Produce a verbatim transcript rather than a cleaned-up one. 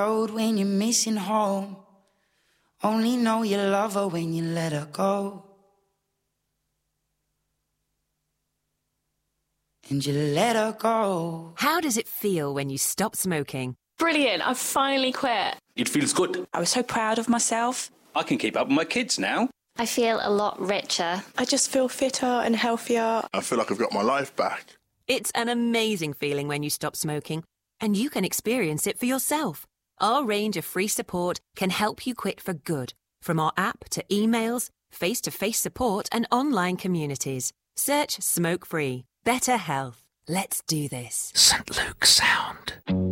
Road when you're missing home. Only know you love her when you let her go. And you let her go. How does it feel when you stop smoking? Brilliant, I've finally quit. It feels good. I was so proud of myself. I can keep up with my kids now. I feel a lot richer. I just feel fitter and healthier. I feel like I've got my life back. It's an amazing feeling when you stop smoking, and you can experience it for yourself. Our range of free support can help you quit for good, from our app to emails, face-to-face support and online communities. Search Smoke Free. Better health. Let's do this. Saint Luke Sound.